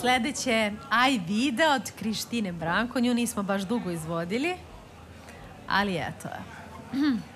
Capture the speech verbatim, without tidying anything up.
sledeće Aj video od Krištine Branko. Nju nismo baš dugo izvodili, ali eto.